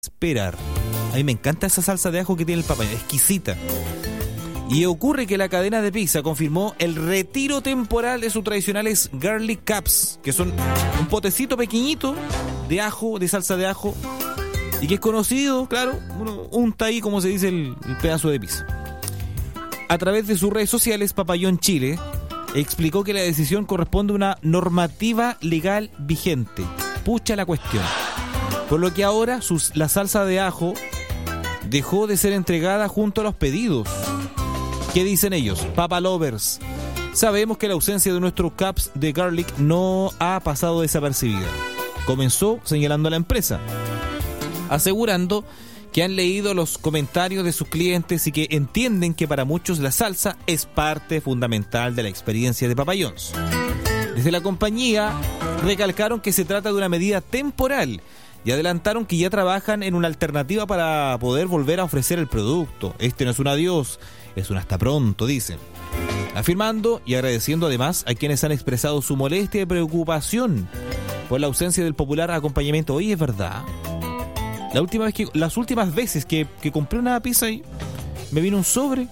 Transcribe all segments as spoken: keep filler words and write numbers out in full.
esperar. A mí me encanta esa salsa de ajo que tiene el Papayón, exquisita. Y ocurre que la cadena de pizza confirmó el retiro temporal de sus tradicionales garlic cups, que son un potecito pequeñito de ajo, de salsa de ajo, y que es conocido, claro, uno unta ahí, como se dice, el, el pedazo de pizza. A través de sus redes sociales, Papayón Chile explicó que la decisión corresponde a una normativa legal vigente. Pucha la cuestión. Por lo que ahora sus, la salsa de ajo dejó de ser entregada junto a los pedidos. ¿Qué dicen ellos? Papa Lovers. Sabemos que la ausencia de nuestros cups de garlic no ha pasado desapercibida. Comenzó señalando a la empresa, asegurando que han leído los comentarios de sus clientes y que entienden que para muchos la salsa es parte fundamental de la experiencia de Papayons. Desde la compañía recalcaron que se trata de una medida temporal y adelantaron que ya trabajan en una alternativa para poder volver a ofrecer el producto. Este no es un adiós, es un hasta pronto, dicen. Afirmando y agradeciendo además a quienes han expresado su molestia y preocupación por la ausencia del popular acompañamiento. Oye, es verdad. La última vez que, las últimas veces que, que compré una pizza y me vino un sobre,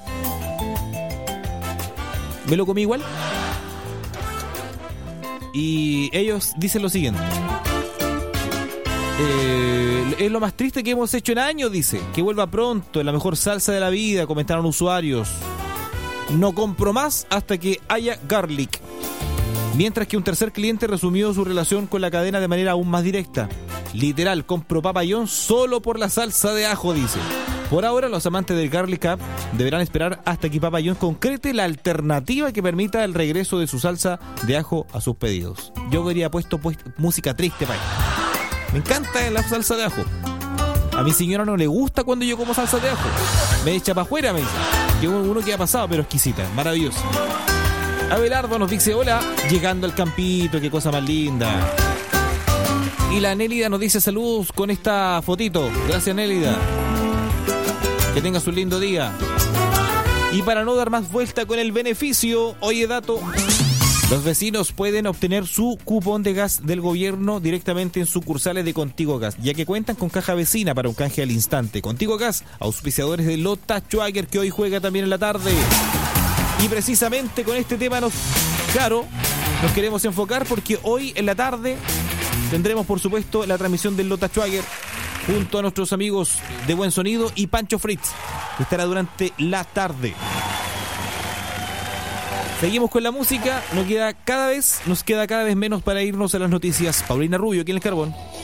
me lo comí igual. Y ellos dicen lo siguiente. Eh, es lo más triste que hemos hecho en años, dice. Que vuelva pronto, es la mejor salsa de la vida, comentaron usuarios. No compro más hasta que haya garlic. Mientras que un tercer cliente resumió su relación con la cadena de manera aún más directa. Literal, compro Papayón solo por la salsa de ajo, dice. Por ahora, los amantes del Garlic Cup deberán esperar hasta que Papayón concrete la alternativa que permita el regreso de su salsa de ajo a sus pedidos. Yo habría puesto pues, música triste para ella. Me encanta la salsa de ajo. A mi señora no le gusta cuando yo como salsa de ajo. Me echa para afuera, me dice. Que uno que ha pasado, pero exquisita, maravillosa. Abelardo nos dice, hola, llegando al campito, qué cosa más linda. Y la Nélida nos dice saludos con esta fotito. Gracias, Nélida. Que tengas un lindo día. Y para no dar más vuelta con el beneficio, oye dato, los vecinos pueden obtener su cupón de gas del gobierno directamente en sucursales de Contigo Gas, ya que cuentan con caja vecina para un canje al instante. Contigo Gas, auspiciadores de Lota Schwager, que hoy juega también en la tarde. Y precisamente con este tema nos, claro, nos queremos enfocar porque hoy en la tarde tendremos, por supuesto, la transmisión del Lota Schwager junto a nuestros amigos de Buen Sonido y Pancho Fritz, que estará durante la tarde. Seguimos con la música, nos queda cada vez, nos queda cada vez menos para irnos a las noticias. Paulina Rubio, aquí en el Carbón.